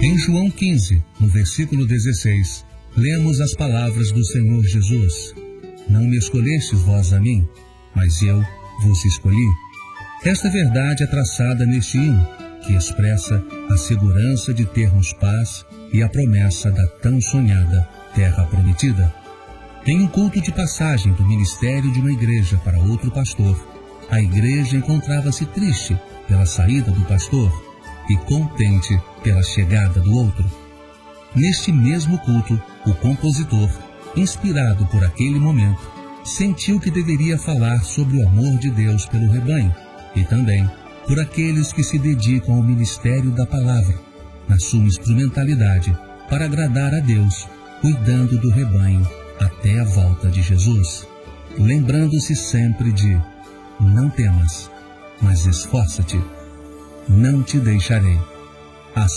Em João 15, no versículo 16, lemos as palavras do Senhor Jesus: Não me escolhestes vós a mim, mas eu vos escolhi. Esta verdade é traçada neste hino, que expressa a segurança de termos paz e a promessa da tão sonhada terra prometida. Em um culto de passagem do ministério de uma igreja para outro pastor, a igreja encontrava-se triste pela saída do pastor e contente pela chegada do outro. Neste mesmo culto, o compositor, inspirado por aquele momento, sentiu que deveria falar sobre o amor de Deus pelo rebanho e também por aqueles que se dedicam ao ministério da palavra, na sua instrumentalidade, para agradar a Deus, cuidando do rebanho até a volta de Jesus, lembrando-se sempre de: não temas, mas esforça-te, não te deixarei.